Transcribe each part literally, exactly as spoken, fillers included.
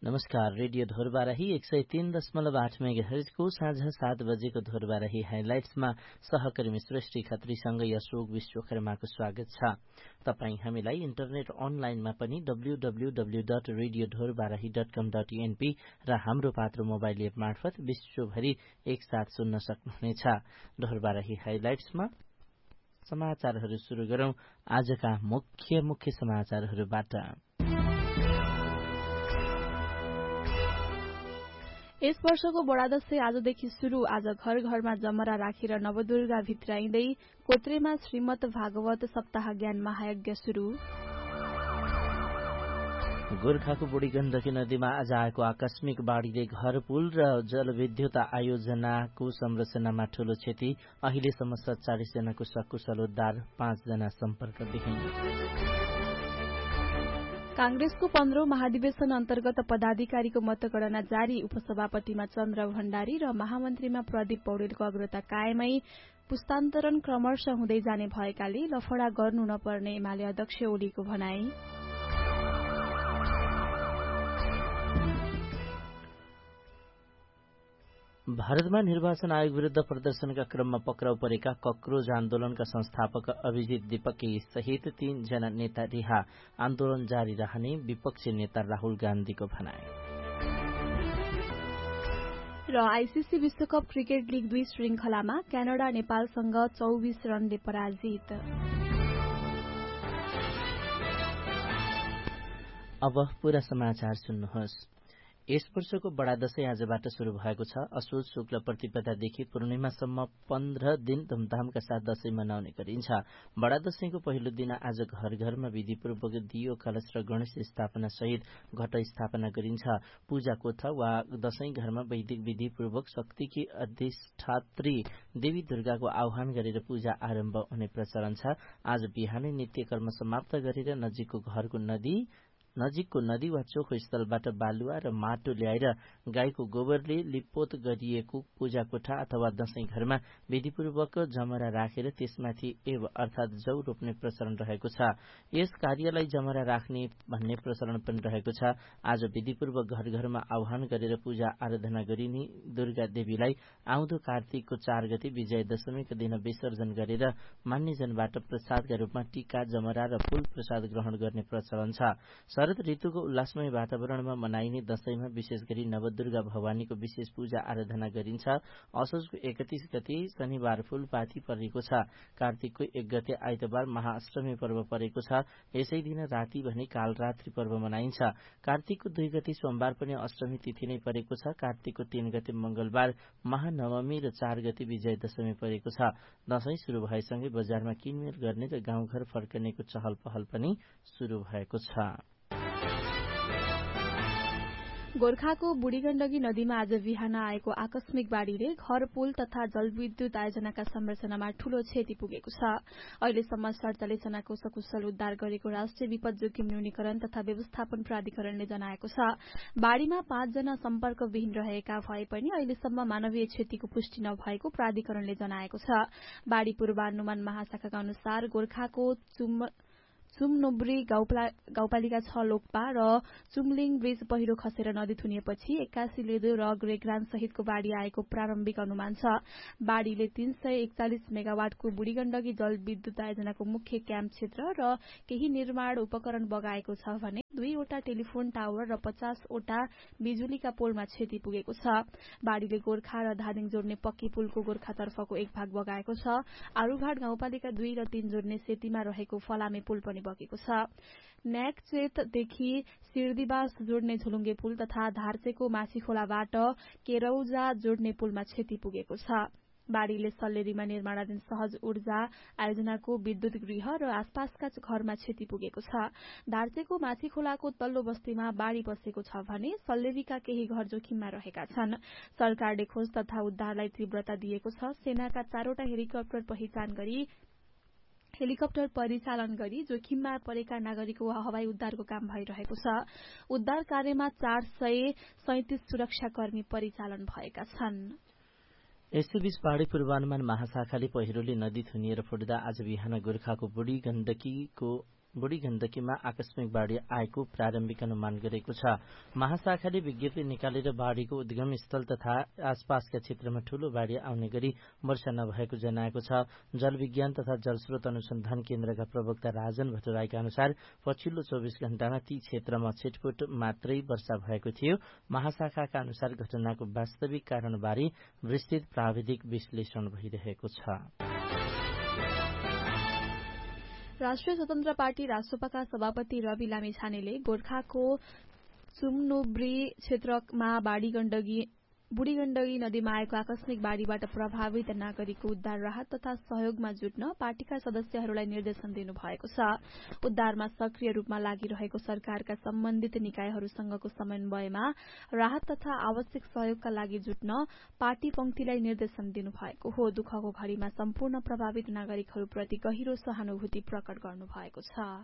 नमस्कार, रेडियो ढोरबाराही एक सय तीन दशमलव आठ मेगाहर्जको साँझ सात बजेको ढोरबाराही हाइलाइट्समा सहकर्मी सृष्टि खत्रीसँग अशोक विश्वकर्माको स्वागत छ। तपाई हामीलाई इन्टरनेट अनलाइनमा पनि W W W dot radio Dhorbarahi dot कम डट एनपी र हाम्रो पात्रो मोबाइल एप मार्फत विश्वभरि एकसाथ सुन्न सक्नुहुनेछ। ढोरबाराही हाइलाइट्समा समाचारहरू सुरु गरौं। आजका मुख्य मुख्य समाचारहरूबाट यस वर्षको बडा दशैं आजदेखि शुरू। आज घर घरमा जमरा राखेर नवदुर्गा भित्राइँदै कोत्रेमा श्रीमद् भागवत सप्ताह ज्ञान महायज्ञ शुरू। गोर्खाको बुढी गण्डकी नदीमा आज आएको आकस्मिक बाढ़ीले घर पुल र जलविद्युत आयोजनाको संरचनामा ठूलो क्षति। अहिलेसम्म सत्तालीस जनाको सकुशल उद्धार, पाँच जना सम्पर्कविहीन। कांग्रेसको पन्ध्रौं महाधिवेशन अन्तर्गत पदाधिकारीको मतगणना जारी। उपसभापतिमा चन्द्र भण्डारी र महामन्त्रीमा प्रदीप पौडेलको अग्रता कायमै। पुस्तान्तरण क्रमशः हुँदै जाने भएकाले लफड़ा गर्नु नपर्ने एमाले अध्यक्ष ओलीको भनाई। भारतमा निर्वाचन आयोग विरूद्ध प्रदर्शनका क्रममा पक्राउ परेका कक्रोज आन्दोलनका संस्थापक अभिजित दीपकी सहित तीनजना नेता रिहा। आन्दोलन जारी रहने विपक्षी नेता राहुल गान्धीको भनाई। र आईसीसी विश्वकप क्रिकेट लीग दुई श्रृंखलामा क्यानाडा नेपालसँग चौबीस रनले पराजित। अब पूरा समाचार सुन्नुहोस्। यस वर्षको बडा दशैं आजबाट शुरू भएको छ। असोज शुक्ल प्रतिपदादेखि पूर्णिमासम्म पन्ध्र दिन धुमधामका साथ दशैं मनाउने गरिन्छ। बडा दशैंको पहिलो दिन आज घर घरमा विधिपूर्वक दियो कलश र गणेश स्थापना सहित घट स्थापना गरिन्छ। पूजा कोठा वा दशैं घरमा वैदिक विधिपूर्वक शक्तिकी अधिष्ठात्री देवी दुर्गाको आह्वान गरेर पूजा आरम्भ हुने प्रचलन छ। आज बिहानै नित्य कर्म समाप्त गरेर नजिकको घरको नदी नजिकको नदी वा चोखो स्थलबाट बालुवा र माटो ल्याएर गाईको गोबरले लिपोत गरिएको पूजा कोठा अथवा दशैं घरमा विधिपूर्वक जमरा राखेर त्यसमाथि एव अर्थात जौ रोप्ने प्रचलन रहेको छ। यस कार्यलाई जमरा राख्ने भन्ने प्रचलन पनि रहेको छ। आज विधिपूर्वक घर घरमा आह्वान गरेर पूजा आराधना गरिने दुर्गा देवीलाई आउँदो कार्तिकको चार गते विजय दशमीका दिन विसर्जन गरेर मान्यजनबाट प्रसादका रूपमा टीका, जमरा र फूल प्रसाद ग्रहण गर्ने प्रचलन छ। शरद ऋतुको उल्लासमय वातावरणमा मनाइने दशैंमा विशेष गरी नवदुर्गा भवानीको विशेष पूजा आराधना गरिन्छ। असोजको एकतीस गते शनिबार फूलपाती परेको छ। कार्तिकको एक गते आइतबार महाअष्टमी पर्व परेको छ। यसै दिन राति भने कालरात्रि पर्व मनाइन्छ। कार्तिकको दुई गते सोमबार पनि अष्टमी तिथि नै परेको छ। कार्तिकको तीन गते मंगलबार महानवमी र चार गते विजय दशमी परेको छ। दशैं शुरू भएसँगै बजारमा किनमेल गर्ने र गाउँघर फर्कनेको चहल पहल पनि शुरू भएको छ। गोर्खाको बुढी गण्डकी नदीमा आज बिहान आएको आकस्मिक बाढ़ीले घर पुल तथा जलविद्युत आयोजनाका संरचनामा ठूलो क्षति पुगेको छ। अहिलेसम्म सड़चालिस जनाको सकुशल उद्धार गरेको राष्ट्रिय विपद जोखिम न्यूनीकरण तथा व्यवस्थापन प्राधिकरणले जनाएको छ। बाढ़ीमा पाँचजना सम्पर्कविहीन रहेका भए पनि अहिलेसम्म मानवीय क्षतिको पुष्टि नभएको प्राधिकरणले जनाएको छ। बाढ़ी पूर्वानुमान महाशाखाका अनुसार गोर्खाको चुम चुमनोब्री गाउँपालिका छ लोकपा र चुमलिङ ब्रिज पहिरो खसेर नदी थुनिएपछि एक्कासी लेदो र ग्रेग्रान सहितको बाढ़ी आएको प्रारम्भिक अनुमान छ। बाढ़ीले तीन सय एकचालिस मेगावाटको बुढी गण्डकी जलविद्युत आयोजनाको मुख्य क्याम्प क्षेत्र र केही निर्माण उपकरण बगाएको छ भने दुईवटा टेलिफोन टावर र पचासवटा बिजुलीका पोलमा क्षति पुगेको छ। बाढ़ीले गोर्खा र धादिङ जोड्ने पक्की पुलको गोर्खातर्फको एक भाग बगाएको छ। आरूघाट गाउँपालिका दुई र तीन जोड्ने सेतीमा रहेको फलामे पुल पनि बगेको छ। न्याकचेतदेखि सिर्दीबास जोड्ने झुलुङ्गे पुल तथा धार्चेको माछीखोलाबाट केरौजा जोड्ने पुलमा क्षति पुगेको छ। बाढ़ीले सल्लेरीमा निर्माणाधीन सहज ऊर्जा आयोजनाको विद्युत गृह र आसपासका घरमा क्षति पुगेको छ। धार्चेको माछीखोलाको तल्लो बस्तीमा बाढ़ी बसेको छ भने सल्लेरीका केही घर जोखिममा रहेका छन्। सरकारले खोज तथा उद्धारलाई तीव्रता दिएको छ। सेनाका चारवटा हेलिकप्टर पहिचान गरी हेलिकप्टर परिचालन गरी जोखिममा परेका नागरिकको हवाई उद्धारको काम भइरहेको छ। उद्धार कार्यमा चार सय सैतिस सुरक्षाकर्मी परिचालन भएका छन्। यसैबीच पहाड़ी पूर्वानुमान महाशाखाले पहिरोले नदी थुनिएर फुट्दा आज बिहान गोर्खाको बुढी गण्डकीको बुढी गण्डकीमा आकस्मिक बाढ़ी आएको प्रारम्भिक अनुमान गरेको छ। महाशाखाले विज्ञप्ति निकालेर बाढ़ीको उद्गम स्थल तथा आसपासका क्षेत्रमा ठूलो बाढ़ी आउने गरी वर्षा नभएको जनाएको छ। जलविज्ञान तथा जलस्रोत अनुसन्धान केन्द्रका प्रवक्ता राजन भट्टराईका अनुसार पछिल्लो चौबिस घण्टामा ती क्षेत्रमा छिटपुट मात्रै वर्षा भएको थियो। महाशाखाका अनुसार घटनाको वास्तविक कारणबारे विस्तृत प्राविधिक विश्लेषण भइरहेको छ। राष्ट्रिय स्वतन्त्र पार्टी रासोपाका सभापति रवि लामिछानेले गोर्खाको सुमनुब्री क्षेत्रमा बाढ़ी गण्डकी बुढी गण्डकी नदीमा आएको आकस्मिक बाढ़ीबाट प्रभावित नागरिकको उद्धार राहत तथा सहयोगमा जुट्न पार्टीका सदस्यहरूलाई निर्देशन दिनुभएको छ। उद्धारमा सक्रिय रूपमा लागिरहेको सरकारका सम्बन्धित निकायहरूसँगको समन्वयमा राहत तथा आवश्यक सहयोगका लागि जुट्न पार्टी पंक्तिलाई निर्देशन दिनुभएको हो। दुःखको घड़ीमा सम्पूर्ण प्रभावित नागरिकहरूप्रति गहिरो सहानुभूति प्रकट गर्नुभएको छ।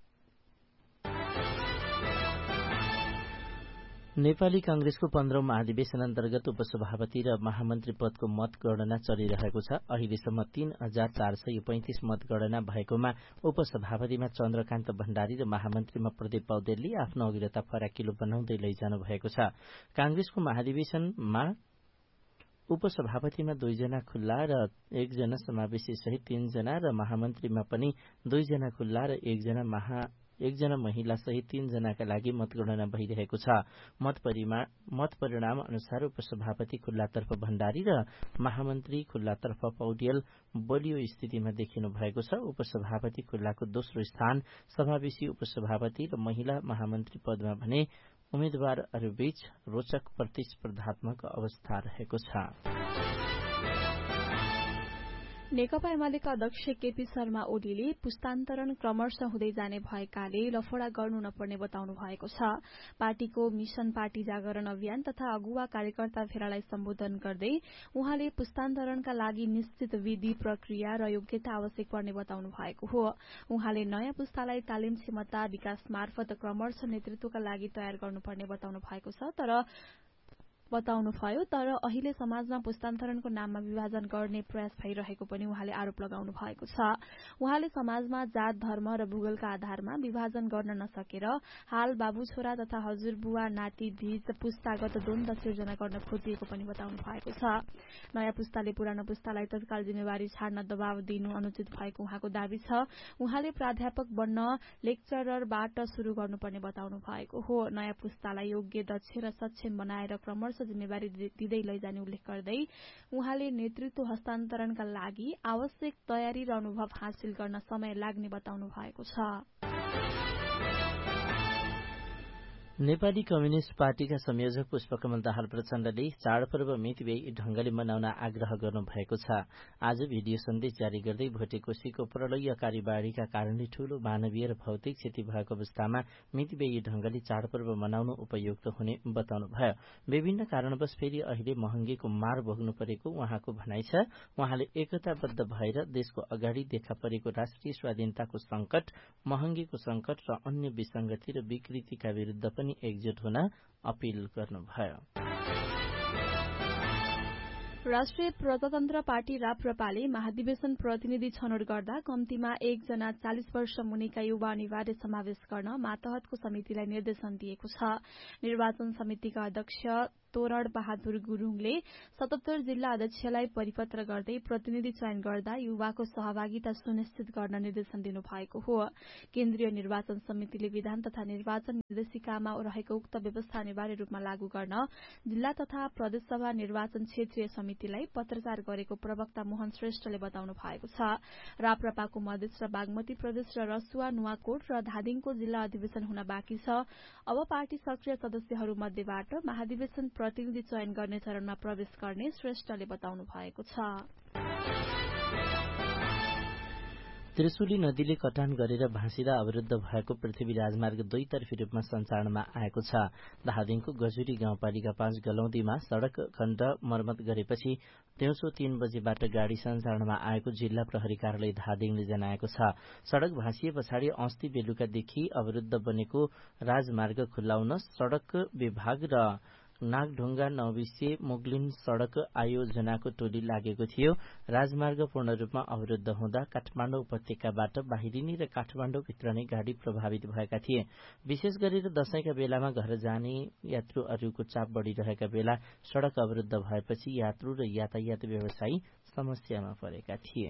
नेपाली कांग्रेसको पन्ध्रौं महाधिवेशन अन्तर्गत उपसभापति र महामन्त्री पदको मतगणना चलिरहेको छ। अहिलेसम्म तीन हजार चार सय पैंतिस मतगणना भएकोमा उपसभापतिमा चन्द्रकान्त भण्डारी र महामन्त्रीमा प्रदीप पौडेलले आफ्नो अग्रता फराकिलो बनाउँदै लैजानु भएको छ। कांग्रेसको महाधिवेशनमा उपसभापतिमा दुईजना खुल्ला र एकजना समावेशी सहित तीनजना र महामन्त्रीमा पनि दुईजना खुल्ला र एकजना महा एकजना महिला सहित तीनजनाका लागि मतगणना भइरहेको छ। मत परिणाम अनुसार उपसभापति खुल्लातर्फ भण्डारी र महामन्त्री खुल्लातर्फ पौडेल बलियो स्थितिमा देखिनु भएको छ। उपसभापति खुल्लाको दोस्रो स्थान, समावेशी उपसभापति र महिला महामन्त्री पदमा भने उम्मेद्वारहरूबीच रोचक प्रतिस्पर्धात्मक अवस्था रहेको छ। नेकपा एमालेका अध्यक्ष केपी शर्मा ओलीले पुस्तान्तरण क्रमशः हुँदै जाने भएकाले लफड़ा गर्नु नपर्ने बताउनु भएको छ। पार्टीको मिशन पार्टी जागरण अभियान तथा अगुवा कार्यकर्ता भेलालाई सम्बोधन गर्दै उहाँले पुस्तान्तरणका लागि निश्चित विधि प्रक्रिया र योग्यता आवश्यक पर्ने बताउनु भएको हो। उहाँले नयाँ पुस्तालाई तालिम क्षमता विकास मार्फत क्रमशः नेतृत्वका लागि तयार गर्नुपर्ने बताउनु भएको छ तर बताउनुभयो तर अहिले समाजमा पुस्तान्तरणको नाममा विभाजन गर्ने प्रयास भइरहेको पनि उहाँले आरोप लगाउनु भएको छ। उहाँले समाजमा जात धर्म र भूगोलका आधारमा विभाजन गर्न नसकेर हाल बाबु छोरा तथा हजुरबुवा नाति बीच पुस्तागत द्वन्द सिर्जना गर्न खोजिएको पनि बताउनु भएको छ। नयाँ पुस्ताले पुरानो पुस्तालाई तत्काल जिम्मेवारी छाड्न दबाव दिनु अनुचित भएको उहाँको दावी छ। उहाँले प्राध्यापक बन्न लेक्चररबाट शुरू गर्नुपर्ने बताउनु भएको हो। नयाँ पुस्तालाई योग्य, दक्ष र सक्षम बनाएर क्रमशः जिम्मेवारी दिँदै लैजाने उल्लेख गर्दै उहाँले नेतृत्व हस्तान्तरणका लागि आवश्यक तयारी र अनुभव हासिल गर्न समय लाग्ने बताउनु भएको छ। नेपाली कम्युनिष्ट पार्टीका संयोजक पुष्पकमल दाहाल प्रचण्डले चाडपर्व मितव्ययी ढंगले मनाउन आग्रह गर्नुभएको छ। आज भिडियो सन्देश जारी गर्दै भोटेकोशीको प्रलयकारी बाढ़ीका कारणले ठूलो मानवीय र भौतिक क्षति भएको अवस्थामा मितव्ययी ढंगले चाडपर्व मनाउनु उपयुक्त हुने बताउनुभयो। विभिन्न कारणवश फेरि अहिले महँगीको मार भोग्नु परेको उहाँको भनाइ छ। उहाँले एकताबद्ध भएर देशको अगाडि देखा परेको राष्ट्रिय स्वाधीनताको संकट, महँगीको संकट र अन्य विसंगति र विकृतिका विरूद्ध पनि एकजुट हुन अपील गर्नुभयो। राष्ट्रिय प्रजातन्त्र पार्टी राप्रपाले महाधिवेशन प्रतिनिधि छनौट गर्दा कम्तीमा एकजना चालिस वर्ष मुनिका युवा अनिवार्य समावेश गर्न मातहतको समितिलाई निर्देशन दिएको छ। निर्वाचन समितिका अध्यक्ष तोरण बहादुर गुरूङले सतहत्तर जिल्ला अध्यक्षलाई परिपत्र गर्दै प्रतिनिधि चयन गर्दा युवाको सहभागिता सुनिश्चित गर्न निर्देशन दिनुभएको हो। केन्द्रीय निर्वाचन समितिले विधान तथा निर्वाचन निर्देशिकामा रहेको उक्त व्यवस्था अनिवार्य रूपमा लागू गर्न जिल्ला तथा प्रदेशसभा निर्वाचन क्षेत्रीय समितिलाई पत्रचार गरेको प्रवक्ता मोहन श्रेष्ठले बताउनु भएको छ। राप्रपाको मधेस र बागमती प्रदेश र रसुवा, नुवाकोट र धादिङको जिल्ला अधिवेशन हुन बाँकी छ। अब पार्टी सक्रिय सदस्यहरू मध्येबाट महाधिवेशन प्रतिनिधि चयन गर्ने चरणमा प्रवेश गर्ने श्रेष्ठले बताउनु भएको छ। त्रिशुली नदीले कटान गरेर भाँसिँदा अवरुद्ध भएको पृथ्वी राजमार्ग दुईतर्फी रूपमा सञ्चालनमा आएको छ। धादिङको गजुरी गाउँपालिका पाँच गलौदीमा सड़क खण्ड मर्मत गरेपछि दिउँसो तीन बजेबाट गाड़ी सञ्चालनमा आएको जिल्ला प्रहरी कार्यालय धादिङले जनाएको छ। सड़क भाँसिए पछाडि अस्ति बेलुकादेखि अवरुद्ध बनेको राजमार्ग खुल्लाउन सड़क विभाग र नागढुङ्गा नौबिसे मुगलिन सड़क आयोजनाको टोली लागेको थियो। राजमार्ग पूर्ण रूपमा अवरुद्ध हुँदा काठमाडौँ उपत्यकाबाट बाहिरिने र काठमाडौँ भित्र नै गाड़ी प्रभावित भएका थिए। विशेष गरेर दशैंका बेलामा घर जाने यात्रुहरूको चाप बढ़िरहेका बेला सड़क अवरुद्ध भएपछि यात्रु र यातायात व्यवसायी समस्यामा परेका थिए।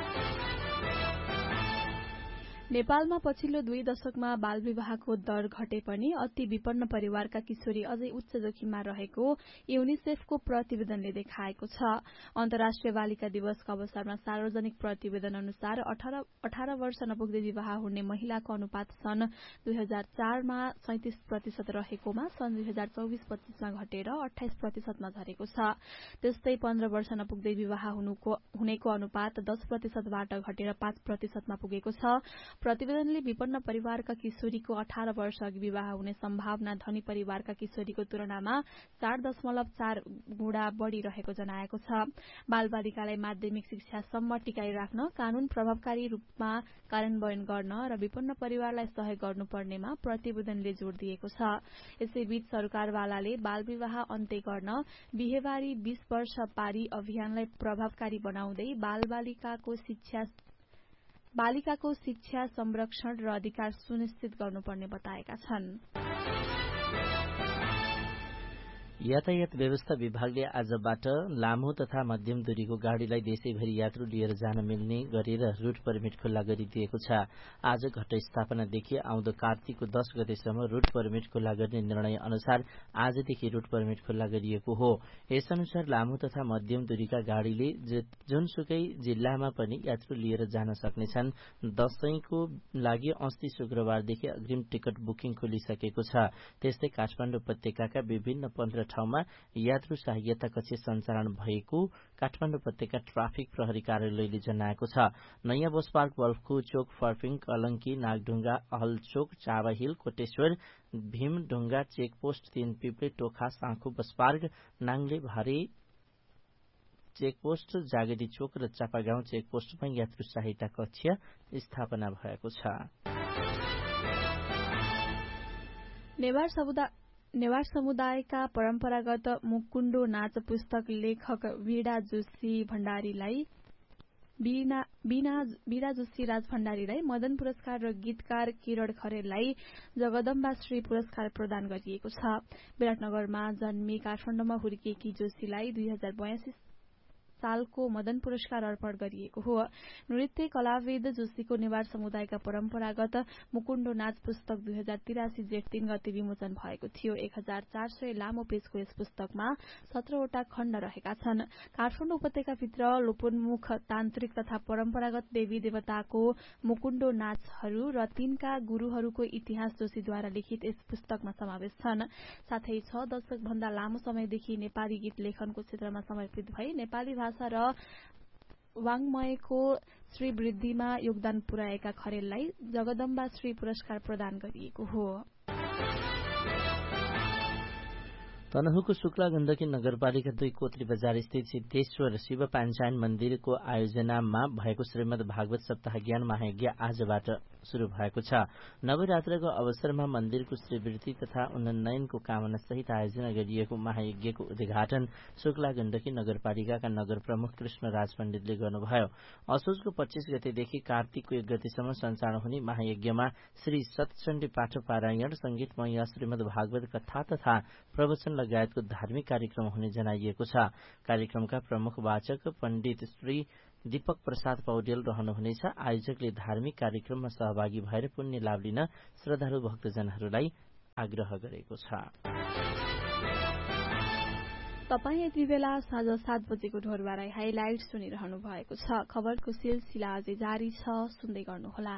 नेपालमा पछिल्लो दुई दशकमा बाल विवाहको दर घटे पनि अति विपन्न परिवारका किशोरी अझै उच्च जोखिममा रहेको युनिसेफको प्रतिवेदनले देखाएको छ। अन्तर्राष्ट्रिय बालिका दिवसका अवसरमा सार्वजनिक प्रतिवेदन अनुसार अठार वर्ष नपुग्दै विवाह हुने महिलाको अनुपात सन् दुई हजार चारमा सैतिस प्रतिशत रहेकोमा सन् दुई हजार चौबिस पच्चीसमा घटेर अठाइस प्रतिशतमा झरेको छ। त्यस्तै पन्ध्र वर्ष नपुग्दै विवाह हुनेको अनुपात दस प्रतिशतबाट घटेर पाँच प्रतिशतमा पुगेको छ। प्रतिवेदनले विपन्न परिवारका किशोरीको अठार वर्ष अघि विवाह हुने सम्भावना धनी परिवारका किशोरीको तुलनामा चार दशमलव चार गुणा बढ़ी रहेको जनाएको छ। बाल बालिकालाई माध्यमिक शिक्षासम्म टिकाइराख्न कानून प्रभावकारी रूपमा कार्यान्वयन गर्न र विपन्न परिवारलाई सहयोग गर्नुपर्नेमा प्रतिवेदनले जोड़ दिएको छ। यसैबीच सरकारवालाले बाल विवाह अन्त्य गर्न बिहेबारी बीस वर्ष पारी अभियानलाई प्रभावकारी बनाउँदै बाल बालिकाको शिक्षा बालिकाको शिक्षा संरक्षण र अधिकार सुनिश्चित गर्नुपर्ने बताएका छन्। यातायात व्यवस्था विभागले आजबाट लामो तथा मध्यम दूरीको गाड़ीलाई देशैभरि यात्रु लिएर जान मिल्ने गरेर रूट परमिट खुल्ला गरिदिएको छ। आज घटस्थापनादेखि आउँदो कार्तिकको दश गतेसम्म रूट परमिट खुल्ला गर्ने निर्णय अनुसार आजदेखि रूट परमिट खुल्ला गरिएको हो। यस अनुसार लामो तथा मध्यम दूरीका गाड़ीले जुनसुकै जिल्लामा पनि यात्रु लिएर जान सक्नेछन्। दशैंको लागि अस्ति शुक्रबारदेखि अग्रिम टिकट बुकिङ खोलिसकेको छ। त्यस्तै काठमाडौँ उपत्यकाका विभिन्न पन्ध्र ठाउँमा यात्रु सहायता कक्ष सञ्चालन भएको काठमाडौँ उपत्यका ट्राफिक प्रहरी कार्यालयले जनाएको छ। नयाँ बस पार्क बल्फखु चोक फर्पिङ कलंकी नागढुङ्गा अहलचोक चावाहिल कोटेश्वर भीमढुङ्गा चेकपोस्ट तीन पिप्ले टोखा साँखु बस पार्क नाङ्ले भारे चेकपोस्ट जागेरी चोक र चापागाउँ चेकपोस्टमा यात्रु सहायता कक्ष स्थापना भएको छ। नेवार समुदाय नेवार समुदायका परम्परागत मुकुण्डो नाच पुस्तक लेखक वीणा जोशी भण्डारीलाई वीणा जोशी राज भण्डारीलाई मदन पुरस्कार र गीतकार किरण खरेललाई जगदम्बा श्री पुरस्कार प्रदान गरिएको छ। विराटनगरमा जन्मी काठमाडौँमा हुर्किएकी जोशीलाई दुई हजार बयासी सालको मदन पुरस्कार अर्पण गरिएको हो। नृत्य कलाविद जोशीको नेवार समुदायका परम्परागत मुकुण्डो नाच पुस्तक दुई हजार तिरासी जेठ तीन गते विमोचन भएको थियो। एक हजार चार सय लामो पेजको यस पुस्तकमा सत्रहवटा खण्ड रहेका छन्। काठमाडौँ उपत्यकाभित्र लोपोन्मुख तान्त्रिक तथा परम्परागत देवी देवताको मुकुण्डो नाचहरू र तिनका गुरूहरूको इतिहास जोशीद्वारा लिखित यस पुस्तकमा समावेश छन्। साथै छ दशक भन्दा लामो समयदेखि नेपाली गीत लेखनको क्षेत्रमा समर्पित भई नेपाली भाषा र वाङ्मयको श्रीवृद्धिमा योगदान पुर्याएका खरेललाई जगदम्बा श्री पुरस्कार प्रदान गरिएको हो। तनहुको शुक्ला गण्डकी नगरपालिका दुई कोत्री बजार स्थित सिद्धेश्वर शिव पाञ्चायन मन्दिरको आयोजनामा भएको श्रीमद् भागवत सप्ताह ज्ञान महायज्ञ आजबाट शुरू भएको छ। नवरात्रको अवसरमा मन्दिरको श्रीवृद्धि तथा उन्नयनको कामना सहित आयोजना गरिएको महायज्ञको उद्घाटन शुक्ला गण्डकी नगरपालिकाका नगर प्रमुख कृष्ण राज पण्डितले गर्नुभयो। असोजको पच्चीस गतेदेखि कार्तिकको एक गतेसम्म सञ्चालन हुने महायज्ञमा श्री सतचण्डी पाठ पारायण संगीतमय श्रीमद् भागवत कथा तथा प्रवचन लगायतको धार्मिक कार्यक्रम हुने जनाइएको छ। कार्यक्रमका प्रमुख वाचक पण्डित श्री दीपक प्रसाद पौडेल रहनुहुनेछ। आयोजकले धार्मिक कार्यक्रममा सहभागी भएर पुण्य लाभ लिन श्रद्धालु भक्तजनहरूलाई आग्रह गरेको छ। तपाई यति बेला साँझ सात बजेको ढोरबाराई हाइलाइट सुनिरहनु भएको छ। खबरको सिलसिला अझै जारी छ, सुन्दै गर्नुहोला।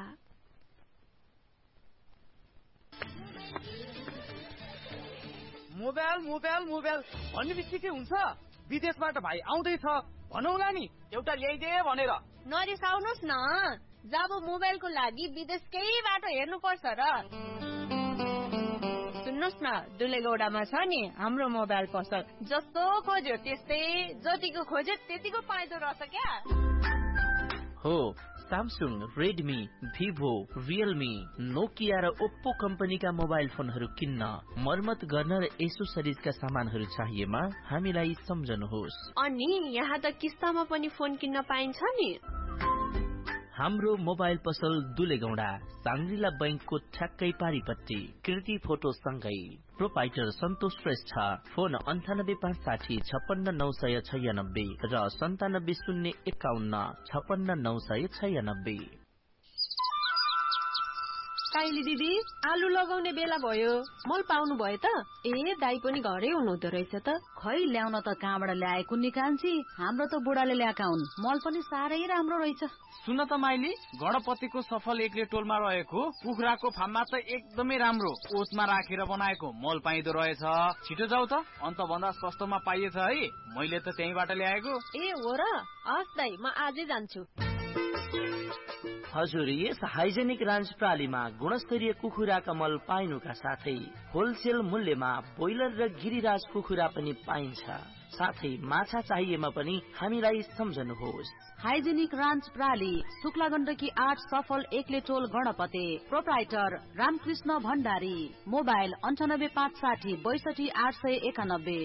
मोबाइल मोबाइल मोबाइल भन्ने बित्तिकै हुन्छ विदेशबाट भाइ आउँदैछ भनौला नि एउटा ल्याइदे भनेर। नरिसाउनुस् न, जब मोबाइलको लागि विदेशकै बाटो हेर्नु पर्छ र। सुन्नुस् न, दुलेगौडामा छ नि हाम्रो मोबाइल पसल। जस्तो खोज्यो त्यस्तै, जतिको खोज्यो त्यतिको पाइदो रहेछ क्या। हो, Samsung, Redmi, Vivo, Realme, Nokia र Oppo कम्पनीका मोबाइल फोनहरू किन्न, मर्मत गर्न र एसोसरिजका सामानहरू चाहिएमा हामीलाई सम्झनुहोस्। अनि यहाँ त किस्तामा पनि फोन किन्न पाइन्छ नि। हाम्रो मोबाइल पसल दुलेगौडा, साङ्ग्रिला बैंकको ठ्याक्कै पारिपट्टि, कृति फोटो सँगै। प्रोपाइटर सन्तोष श्रेष्ठ, फोन अन्ठानब्बे पाँच साठी छप्पन्न नौ सय छयानब्बे र सन्तानब्बे शून्य एकाउन्न छप्पन्न नौ सय छयानब्बे। काइली दिदी, आलु लगाउने बेला भयो, मल पाउनु भयो त? ए दाई पनि घरै हुनुहुँदो रहेछ त। खै ल्याउन त कहाँबाट ल्याएको नि कान्छी, हाम्रो त बुढाले ल्याएका हुन्। मल पनि साह्रै राम्रो रहेछ। सुन त माइली, गणपतिको सफल एकले टोलमा रहेको कुखुराको फार्ममा त एकदमै राम्रो ओतमा राखेर बनाएको मल पाइदो रहेछ। छिटो जाऊ त, अन्त भन्दा सस्तोमा पाइएछ है। मैले त त्यहीबाट ल्याएको। ए हो र? हस् दाई, म आजै जान्छु। हजुर, यस हाइजेनिक रान्च प्रालीमा गुणस्तरीय कुखुराका मल पाइनुका साथै होलसेल मूल्यमा बोइलर र गिरिराज कुखुरा पनि पाइन्छ। साथै माछा चाहिएमा पनि हामीलाई सम्झनुहोस्। हाइजेनिक रान्च प्राली, शुक्ला गण्डकी आठ, सफल एकले टोल गणपते। प्रोप्राइटर रामकृष्ण भण्डारी। मोबाइल अन्ठानब्बे पाँच साठी बैसठी आठ सय एकानब्बे।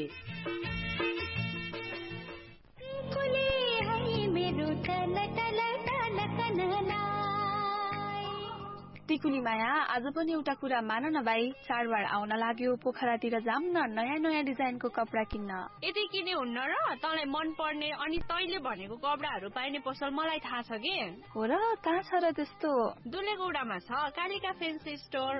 टिकुली माया, आज पनि एउटा कुरा मान न भाइ, चाडबाड आउन लाग्यो, पोखरातिर जाम न नयाँ नयाँ डिजाइनको कपडा किन्न। यति किने हुन्न र? तँलाई मन पर्ने अनि तैले भनेको कपडाहरू पाइने पसल मलाई थाहा छ के। हो र? कहाँ छ र त्यस्तो? दुलेगौडामा छ कालिका फेन्सी स्टोर।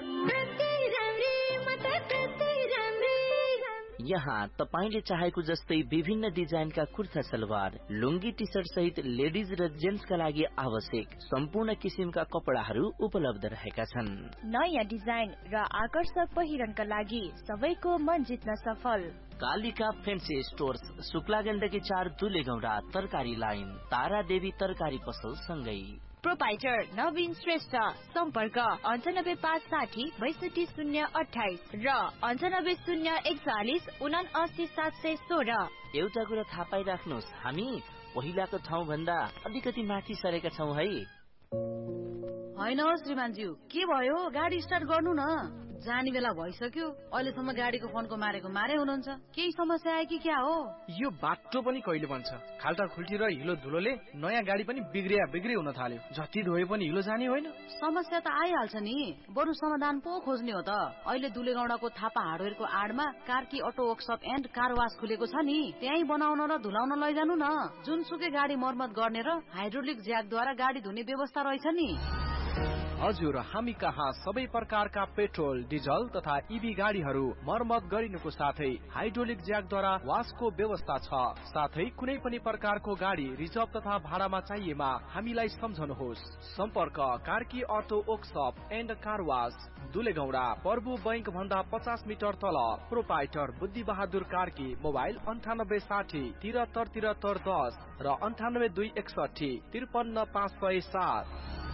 यहाँ तपाईले चाहेको जस्तै विभिन्न डिजाइनका कुर्ता सलवार, लुङ्गी, टी सर्ट सहित लेडिज र जेन्ट्सका लागि आवश्यक सम्पूर्ण किसिमका कपडाहरू उपलब्ध रहेका छन्। नयाँ डिजाइन र आकर्षक पहिरनका लागि सबैको मन जित्न सफल। कालिका फेन्सी स्टोर्स, शुक्ला गण्डकी चार, दुलेगौडा, तरकारी लाइन, तारा देवी तरकारी पसल सँगै। प्रोपाइटर नवीन श्रेष्ठ, सम्पर्क अन्ठानब्बे पाँच साठी बैसठी शून्य अठाइस र अन्ठानब्बे शून्य एकचालिस उना अस्सी सात सय सोह्र। एउटा कुरा थाहा पाइराख्नुहोस्, हामी पहिलाको ठाउँ भन्दा अलिकति माथि सरेका छौँ है। होइन हो श्रीमानज्यू, के भयो? गाडी स्टार्ट गर्नु न। जाने बेला भइसक्यो, अहिलेसम्म गाडीको फोनको मारेको मारे हुनुहुन्छ। केही समस्या आयो कि क्या हो? यो बाटो पनि कहिले बन्छ? खाल्टा खुल्टी र हिलो धुलोले नयाँ गाडी पनि बिग्रिया बिग्री हुन थाल्यो। जति धोए पनि हिलो जाने होइन। समस्या त आइहाल्छ नि, बरु समाधान पो खोज्ने हो त। अहिले दुलेगौडाको Thapa हार्डवेयरको आडमा Karki auto workshop and car वास खुलेको छ नि, त्यही बनाउन र धुलाउन लैजानु न। जुनसुकै गाडी मर्मत गर्ने र हाइड्रोलिक ज्याकद्वारा गाडी धुने व्यवस्था रहेछ नि। हजुर, हामी कहाँ सबै प्रकारका पेट्रोल, डिजल तथा इभी गाडीहरू मर्मत गरिनुको साथै हाइड्रोलिक ज्याकद्वारा वासको व्यवस्था छ। साथै कुनै पनि प्रकारको गाडी रिजर्भ तथा भाडामा चाहिएमा हामीलाई सम्झनुहोस्। सम्पर्क Karki auto workshop and car वास, दुलेगौडा, प्रभु बैंक भन्दा पचास मिटर तल। प्रोपाइटर बुद्धि बहादुर कार्की। मोबाइल अन्ठानब्बे साठी तिहत्तर तिहत्तर दस र अन्ठानब्बे दुई एकसठी त्रिपन्न पाँच सय सात।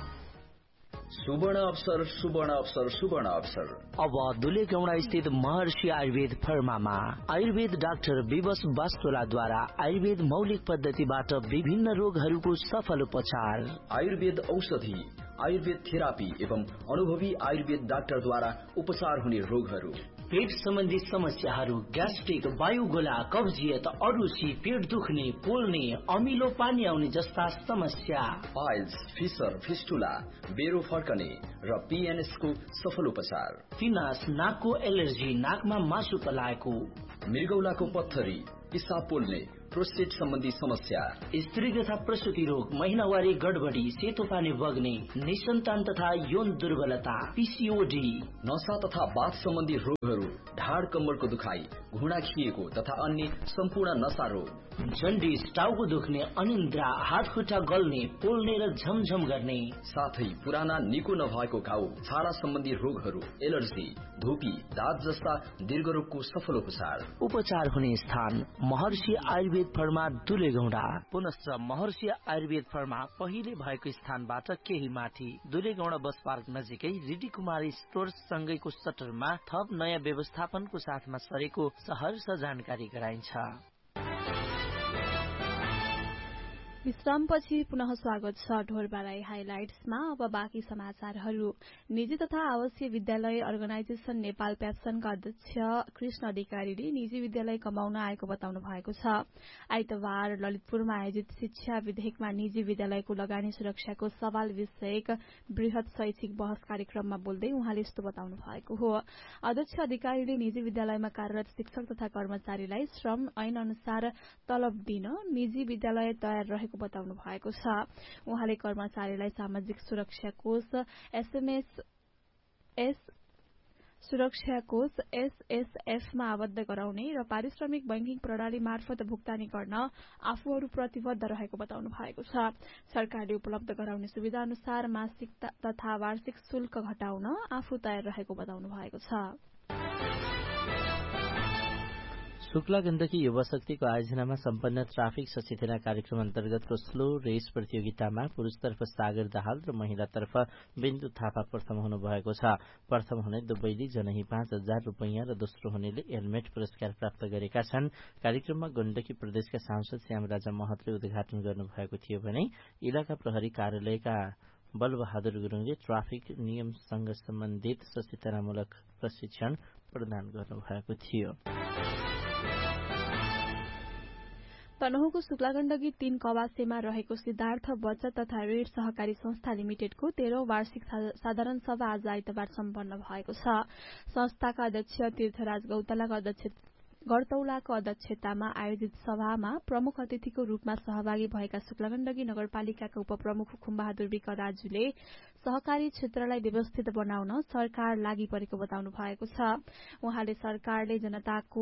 सुवर्ण अवसर, सुवर्ण अवसर, सुवर्ण अवसर। अब दुलेगौडा स्थित महर्षि आयुर्वेद फर्मामा आयुर्वेद डाक्टर विवश वास्तोलाद्वारा आयुर्वेद मौलिक पद्धतिबाट विभिन्न रोगहरूको सफल उपचार। आयुर्वेद औषधि, आयुर्वेद थेरापी एवं अनुभवी आयुर्वेद डाक्टरद्वारा उपचार हुने रोगहरू, पेट सम्बन्धी समस्याहरू, ग्यास्ट्रिक, वायुगोला, कब्जियत, अरुची, पेट दुख्ने, पोल्ने, अमिलो पानी आउने जस्ता समस्या, पाइल्स, फिसर, फिस्टुला, बेरो फर्कने र पीएनएस को सफल उपचार, पिनास, नाकको एलर्जी, नाकमा मासु पलाएको, मृगौलाको पत्थरी, पिसाब पोल्ने, प्रोस्टेट सम्बन्धी समस्या, स्त्री तथा प्रसूति रोग, महिनावारी गडबडी, सेतो पानी बग्ने, निसन्तान तथा यौन दुर्बलता, पीसीओडी, नशा तथा बाथ सम्बन्धी रोगहरू, ढाड कम्मरको दुखाइ, घुँडा खिएको तथा अन्य सम्पूर्ण नशा रोग, जन्डिस, टाउको दुख्ने, अनिन्द्रा, हात खुट्टा गल्ने, पोल्ने र झमझम गर्ने, साथै पुराना निको नभएको घाउ, छाला सम्बन्धी रोगहरू, एलर्जी, धुपी, दाँत जस्ता दीर्घरोगको सफल उपचार। उपचार हुने स्थान महर्षि आयुर्वेद फर्मा, दुलेगौडा। पुनश्च महर्षि आयुर्वेद फर्मा पहिले भएको स्थानबाट केही माथि दुलेगौडा बस पार्क नजिकै रिडी कुमार स्टोर्स सँगैको सटरमा थप नयाँ व्यवस्थापनको साथमा सरेको सहर्ष जानकारी गराइन्छ। विश्रामपछि पुनः स्वागत छ ढोरबाराई हाइलाइट्समा। अब बाँकी समाचारहरू। निजी तथा आवासीय विद्यालय अर्गनाइजेशन नेपाल प्याप्सनका अध्यक्ष कृष्ण अधिकारीले निजी विद्यालय कमाउन आएको बताउनु भएको छ। आइतबार ललितपुरमा आयोजित शिक्षा विधेयकमा निजी विद्यालयको लगानी सुरक्षाको सवाल विषयक वृहत शैक्षिक बहस कार्यक्रममा बोल्दै उहाँले यस्तो बताउनु भएको हो। अध्यक्ष अधिकारीले निजी विद्यालयमा कार्यरत शिक्षक तथा कर्मचारीलाई श्रम ऐन अनुसार तलब दिन निजी विद्यालय तयार रहेको बताउनु भएको छ। उहाँले कर्मचारीलाई सामाजिक सुरक्षा कोष एसएमएस एस सुरक्षा कोष एसएसएफमा आबद्ध गराउने र पारिश्रमिक बैंकिङ प्रणाली मार्फत भुक्तानी गर्न आफूहरू प्रतिबद्ध रहेको बताउनु भएको छ। सरकारले उपलब्ध गराउने सुविधा अनुसार मासिक तथा वार्षिक शुल्क घटाउन आफू तयार रहेको बताउनु भएको छ। शुक्ला गण्डकी युवा शक्तिको आयोजनामा सम्पन्न ट्राफिक सचेतना कार्यक्रम अन्तर्गतको स्लो रेस प्रतियोगितामा पुरूषतर्फ सागर दाहाल र महिलातर्फ बिन्दु थापा प्रथम हुनुभएको छ। प्रथम हुने दुवैले जनही पाँच हजार रूपियाँ र दोस्रो हुनेले हेलमेट पुरस्कार प्राप्त गरेका छन्। कार्यक्रममा गण्डकी प्रदेशका सांसद श्यामराजा महतले उद्घाटन गर्नुभएको थियो भने इलाका प्रहरी कार्यालयका बलबहादुर गुरुङले ट्राफिक नियमसँग सम्बन्धित सचेतनामूलक प्रशिक्षण प्रदान गर्नुभएको थियो। तनहुको शुक्लागण्डकी तीन कवासेमा रहेको सिद्धार्थ बचत तथा ऋण सहकारी संस्था लिमिटेडको तेह्रौं वार्षिक साधारण सभा आज आइतबार सम्पन्न भएको छ। संस्थाका अध्यक्ष तीर्थराज गौतलाको अध्यक्ष गरतौलाको अध्यक्षतामा आयोजित सभामा प्रमुख अतिथिको रूपमा सहभागी भएका शुक्लागण्डकी नगरपालिकाका उपप्रमुख खुम्बहादुर विक राजुले सहकारी क्षेत्रलाई व्यवस्थित बनाउन सरकार लागि परेको बताउनु भएको छ। उहाँले सरकारले जनताको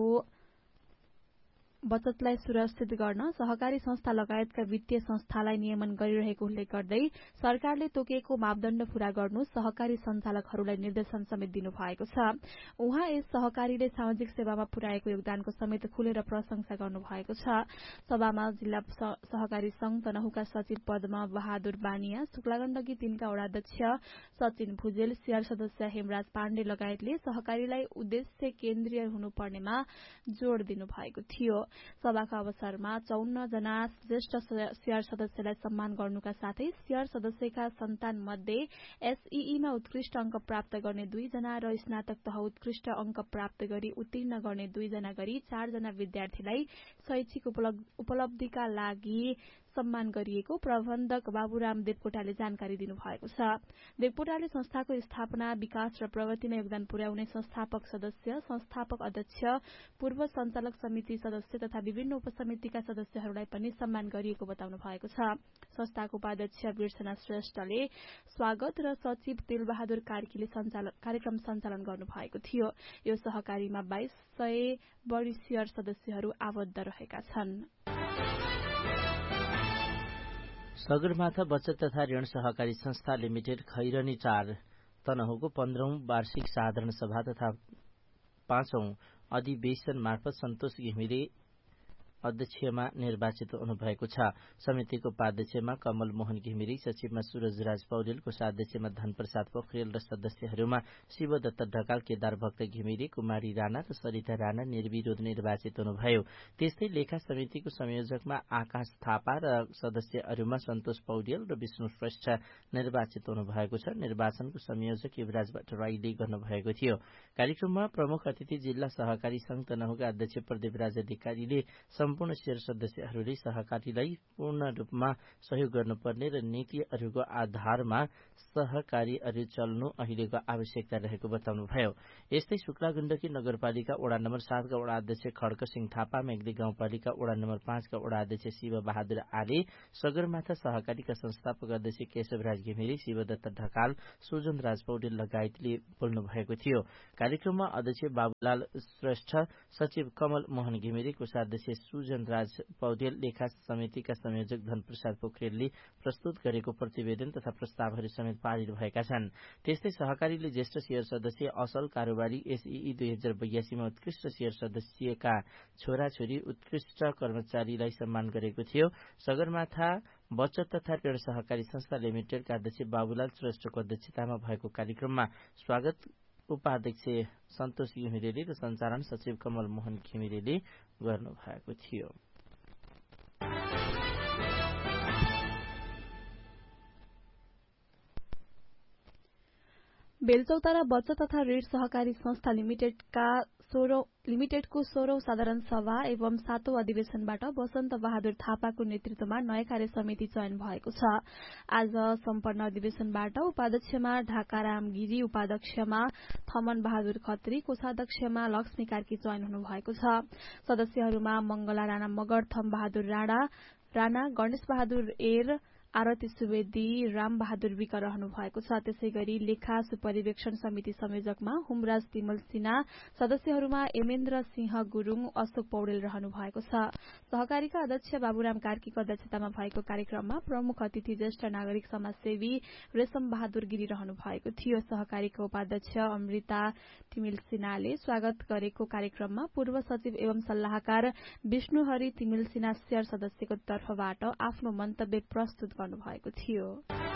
बचतलाई सुरक्षित गर्न सहकारी संस्था लगायतका वित्तीय संस्थालाई नियमन गरिरहेको उल्लेख गर्दै सरकारले तोकेको मापदण्ड पूरा गर्नु सहकारी संचालकहरूलाई निर्देशन समेत दिनु भएको छ। उहाँ यस सहकारीले सामाजिक सेवामा पुर्याएको योगदानको समेत खुलेर प्रशंसा गर्नु भएको छ। सभामा जिल्ला सहकारी संघ तनहुका सचिव पद्म बहादुर बानिया, शुक्लागण्डकी तीनका वडाध्यक्ष सचिन भुजेल, शेयर सदस्य हेमराज पाण्डे लगायतले सहकारीलाई उद्देश्य केन्द्रीय हुनुपर्नेमा जोड़ दिनु भएको थियो। सभाका अवसरमा चौन्न जना ज्येष्ठ शेयर सदस्यलाई सम्मान गर्नुका साथै शेयर सदस्यका सन्तान मध्ये एसईईमा उत्कृष्ट अंक प्राप्त गर्ने दुईजना र स्नातक तह उत्कृष्ट अंक प्राप्त गरी उत्तीर्ण गर्ने दुईजना गरी चारजना विद्यार्थीलाई शैक्षिक उपलब्धिका लागि सम्मान गरिएको प्रबन्धक बाबुराम देवकोटाले जानकारी दिनुभएको छ। देवकोटाले संस्थाको स्थापना, विकास र प्रगतिमा योगदान पुर्याउने संस्थापक सदस्य, संस्थापक अध्यक्ष, पूर्व संचालक समिति सदस्य तथा विभिन्न उपसमितिका सदस्यहरूलाई पनि सम्मान गरिएको बताउनु भएको छ। संस्थाको उपाध्यक्ष वीरसेना श्रेष्ठले स्वागत र सचिव तेलबहादुर कार्कीले कार्यक्रम सञ्चालन गर्नुभएको थियो। यो सहकारीमा बाइस सय बढ़ी शेयर सदस्यहरू आबद्ध रहेका छन्। सगरमाथा बचत तथा ऋण सहकारी संस्था लिमिटेड खैरनी चार तनहुको पन्ध्रौं वार्षिक साधारण सभा तथा पाँचौं अधिवेशन मार्फत सन्तोष घिमिरे अध्यक्षमा निर्वाचित हुनुभएको छ। समितिको उपाध्यक्षमा कमल मोहन घिमिरे, सचिवमा सूरजराज पौडेल, कोषाध्यक्षमा धनप्रसाद पोखरेल र सदस्यहरूमा शिवदत्त ढकाल, केदार भक्त घिमिरे, कुमारी राणा र सरिता राणा निर्विरोध निर्वाचित हुनुभयो। त्यस्तै लेखा समितिको संयोजकमा आकाश थापा र सदस्यहरूमा सन्तोष पौडेल र विष्णु श्रेष्ठ निर्वाचित हुनुभएको छ। निर्वाचनको संयोजक युवराज भट्टराईले गर्नुभएको थियो। कार्यक्रममा प्रमुख अतिथि जिल्ला सहकारी संघ तनहुका अध्यक्ष प्रदीपराज अधिकारीले सम्पूर्ण शेयर सदस्यहरूले सहकारीलाई पूर्ण रूपमा सहयोग गर्नुपर्ने र नीतिहरूको आधारमा सहकारीहरू चल्नु अहिलेको आवश्यकता रहेको बताउनुभयो। यस्तै शुक्लागण्डकी नगरपालिका वडा नम्बर सातका वडा अध्यक्ष खड्क सिंह थापा, मेग्दी गाउँपालिका वडा नम्बर पाँचका वडा अध्यक्ष शिव बहादुर आले, सगरमाथा सहकारीका संस्थापक अध्यक्ष केशवराज घिमिरे, शिवदत्त ढकाल, सुजन राज पौडेल लगायतले बोल्नु भएको थियो। कार्यक्रममा अध्यक्ष बाबुलाल श्रेष्ठ, सचिव कमल मोहन घिमिरे, कोषाध्यक्ष सुजन राज पौडेल, लेखा समितिका संयोजक धनप्रसाद पोखरेलले प्रस्तुत गरेको प्रतिवेदन तथा प्रस्तावहरू समेत पारित भएका छन्। त्यस्तै सहकारीले ज्येष्ठ शेयर सदस्य, असल कारोबारी, एसईई दुई हजार बयासीमा उत्कृष्ट शेयर सदस्यका छोराछोरी, उत्कृष्ट कर्मचारीलाई सम्मान गरेको थियो। सगरमाथा बचत तथा ऋण सहकारी संस्था लिमिटेडका अध्यक्ष बाबुलाल श्रेष्ठको अध्यक्षतामा भएको कार्यक्रममा स्वागत उपाध्यक्ष सन्तोष घिमिरेले र सञ्चालन सचिव कमल मोहन घिमिरेले गर्नुभएको थियो। बेलचौतारा बचत तथा ऋण सहकारी संस्था लिमिटेडका सोह्रौं लिमिटेडको सोह्रौं साधारण सभा एवं सातौं अधिवेशनबाट वसन्त बहादुर थापाको नेतृत्वमा नयाँ कार्य समिति चयन भएको छ। आज सम्पन्न अधिवेशनबाट उपाध्यक्षमा ढाकाराम गिरी, उपाध्यक्षमा थमन बहादुर खत्री, कोषाध्यक्षमा लक्ष्मी कार्की चयन हुनुभएको छ। सदस्यहरूमा मंगला राणा मगर, थम बहादुर राणा राणा गणेश बहादुर एर, आरती सुवेदी, राम बहादुर विक रहनु भएको छ। त्यसै गरी लेखा सुपरिवेक्षण समिति संयोजकमा हुमराज तिमल सिन्हा, सदस्यहरूमा एमेन्द्र सिंह गुरूङ, अशोक पौडेल रहनु भएको छ। सहकारीका अध्यक्ष बाबुराम कार्कीको अध्यक्षतामा भएको कार्यक्रममा प्रमुख अतिथि ज्येष्ठ नागरिक समाजसेवी रेशम बहादुर गिरी रहनु भएको थियो। सहकारीका उपाध्यक्ष अमृता तिमिल सिन्हाले स्वागत गरेको कार्यक्रममा पूर्व सचिव एवं सल्लाहकार विष्णुहरि तिमिल सिन्हा शेयर सदस्यको तर्फबाट आफ्नो मन्तव्य प्रस्तुत भएको थियो।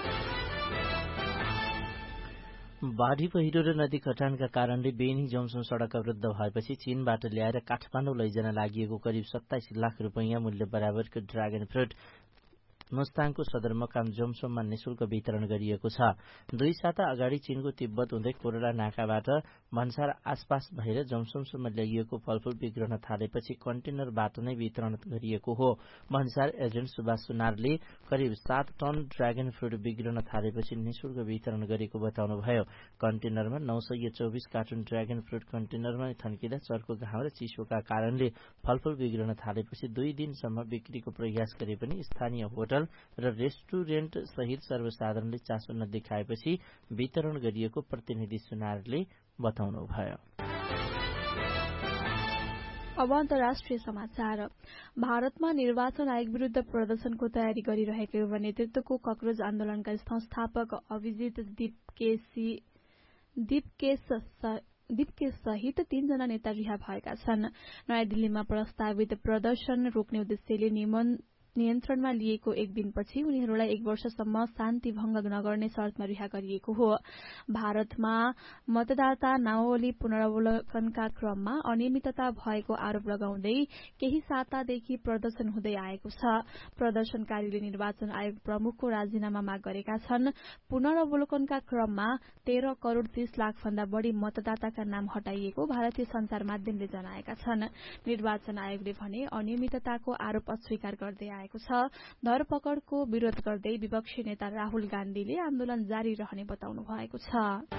बाढ़ी पहिरो र नदी कटानका कारणले बेनी जमसम सड़क अवरुद्ध भएपछि चीनबाट ल्याएर काठमाडौँ लैजान लागि करिब सत्ताइस लाख रुपैयाँ मूल्य बराबरको ड्रागन फ्रूट मुस्ताङको सदरमुकाम जोमसोममा निशुल्क वितरण गरिएको छ। दुई साता अगाडि चीनको तिब्बत हुँदै कोरोला नाकाबाट भन्सार आसपास भएर जोमसोमसम्म ल्याइएको फलफूल बिग्रन थालेपछि कन्टेनरबाट नै वितरण गरिएको हो। भन्सार एजेन्ट सुभाष सुनारले करिब सात टन ड्रागन फ्रूट बिग्रन थालेपछि निशुल्क वितरण गरेको बताउनुभयो। कन्टेनरमा नौ सय चौबिस कार्टुन ड्रागन फ्रूट कन्टेनरमा थन्किँदा चर्को घाम र चिसोका कारणले फलफूल बिग्रन थालेपछि दुई दिनसम्म बिक्रीको प्रयास गरे पनि स्थानीय होटल र रेस्टुरेन्ट सहित सर्वसाधारणले चासो नदेखाएपछि वितरण गरिएको प्रतिनिधि सुनारले बताउनुभयो। अब अन्तर्राष्ट्रिय समाचार। भारतमा निर्वाचन आयोग विरूद्ध प्रदर्शनको तयारी गरिरहेको युवा नेतृत्वको कक्रोज आन्दोलनका संस्थापक अभिजित दीपकेसी दीपकेश दीपकेश सहित तीनजना नेता रिहा भएका छन्। नयाँ दिल्लीमा प्रस्तावित प्रदर्शन रोक्ने उद्देश्यले नियन्त्रणमा लिएको एक दिनपछि उनीहरूलाई एक वर्षसम्म शान्ति भंग नगर्ने शर्तमा रिहा गरिएको हो। भारतमा मतदाता नावली पुनरावलोकनका क्रममा अनियमितता भएको आरोप लगाउँदै केही सातादेखि प्रदर्शन हुँदै आएको छ। प्रदर्शनकारीले निर्वाचन आयोग प्रमुखको राजीनामा माग गरेका छन्। पुनरावलोकनका क्रममा तेह्र करोड़ तीस लाख भन्दा बढ़ी मतदाताका नाम हटाइएको भारतीय संचार माध्यमले जनाएका छन्। निर्वाचन आयोगले भने अनियमितताको आरोप अस्वीकार गर्दै आएको छ। धरपकड़को विरोध गर्दै विपक्षी नेता राहुल गान्धीले आन्दोलन जारी रहने बताउनु भएको छ।